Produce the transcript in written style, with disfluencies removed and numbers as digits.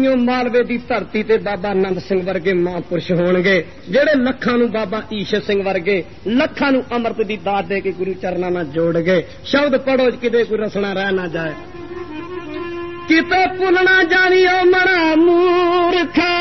ताइयों मालवे की धरती ते बाबा आनंद सिंह वर्गे महापुरुष होणगे जेड़े लखां नूं बाबा ईश सिंह वर्गे लखां नूं अमृत दी दात दे के गुरु चरणां नाल जोड़ गए। शब्द पढ़ो किते कोई रसना रह ना जाए। किते भुलना जानियो मरा मूर्खा